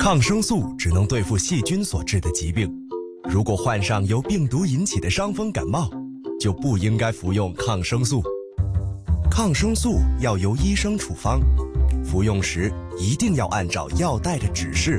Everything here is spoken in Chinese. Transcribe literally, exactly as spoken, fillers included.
抗生素只能对付细菌所致的疾病，如果患上由病毒引起的伤风感冒，就不应该服用抗生素。抗生素要由医生处方，服用时一定要按照药袋的指示